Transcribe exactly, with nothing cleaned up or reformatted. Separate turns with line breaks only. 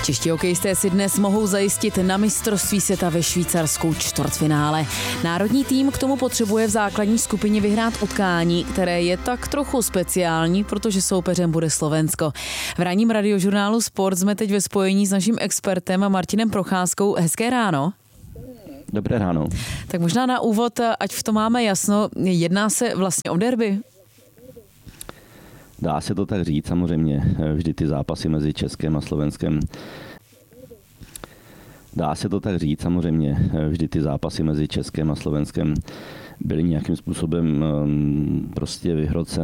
Čeští hokejisté si dnes mohou zajistit na mistrovství světa ve Švýcarsku čtvrtfinále. Národní tým k tomu potřebuje v základní skupině vyhrát utkání, které je tak trochu speciální, protože soupeřem bude Slovensko. V ranním radiožurnálu Sport jsme teď ve spojení s naším expertem Martinem Procházkou. Hezké ráno.
Dobré ráno.
Tak možná na úvod, ať v tom máme jasno, jedná se vlastně o derby?
Dá se to tak říct, samozřejmě. Vždy ty zápasy mezi Českem a Slovenskem. Dá se to tak říct, samozřejmě. Vždy ty zápasy mezi Českem a Slovenskem byly nějakým způsobem prostě vyhrocené